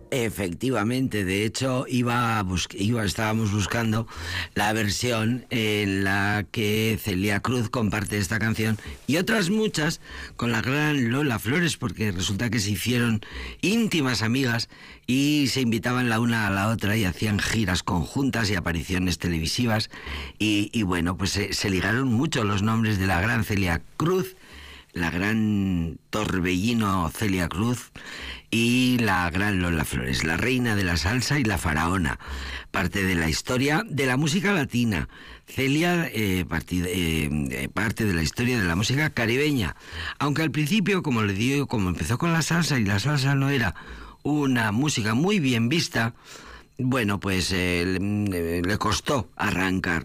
Efectivamente, de hecho estábamos buscando la versión en la que Celia Cruz comparte esta canción y otras muchas con la gran Lola Flores, porque resulta que se hicieron íntimas amigas y se invitaban la una a la otra y hacían giras conjuntas y apariciones televisivas y bueno, pues se ligaron mucho los nombres de la gran Celia Cruz, la gran Torbellino Celia Cruz y la gran Lola Flores, la reina de la salsa y la faraona, parte de la historia de la música latina. Celia, parte de la historia de la música caribeña, aunque al principio, como le digo, como empezó con la salsa y la salsa no era una música muy bien vista, bueno, pues le costó arrancar.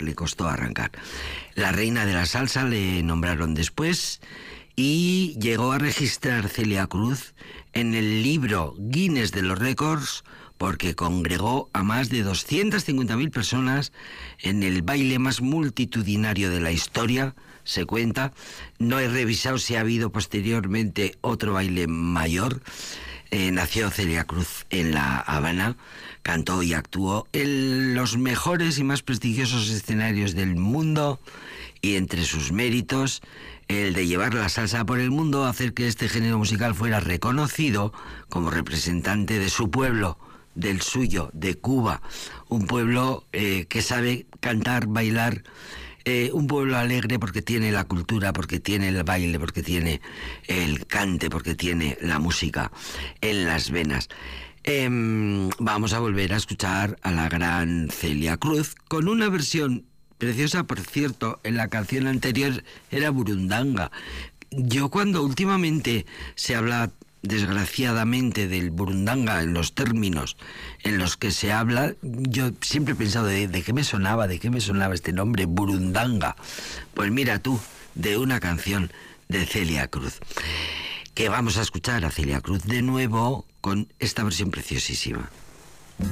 La reina de la salsa le nombraron después y llegó a registrar Celia Cruz en el libro Guinness de los Récords porque congregó a más de 250.000 personas en el baile más multitudinario de la historia, se cuenta. No he revisado si ha habido posteriormente otro baile mayor. Nació Celia Cruz en La Habana, cantó y actuó en los mejores y más prestigiosos escenarios del mundo y entre sus méritos el de llevar la salsa por el mundo, hacer que este género musical fuera reconocido como representante de su pueblo, del suyo, de Cuba, un pueblo que sabe cantar, bailar, un pueblo alegre porque tiene la cultura, porque tiene el baile, porque tiene el cante, porque tiene la música en las venas. Vamos a volver a escuchar a la gran Celia Cruz con una versión preciosa, por cierto. En la canción anterior era Burundanga. Yo cuando últimamente se habla desgraciadamente del burundanga en los términos en los que se habla, yo siempre he pensado de qué me sonaba este nombre, burundanga. Pues mira tú, de una canción de Celia Cruz, que vamos a escuchar a Celia Cruz de nuevo con esta versión preciosísima.